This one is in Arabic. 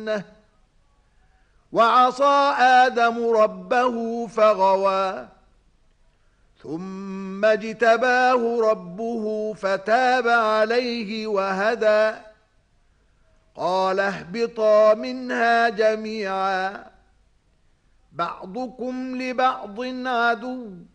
الجنة وعصى آدم ربه فغوى ثم اجتباه ربه فتاب عليه وهدى قال اهبطا منها جميعا بعضكم لبعض عدو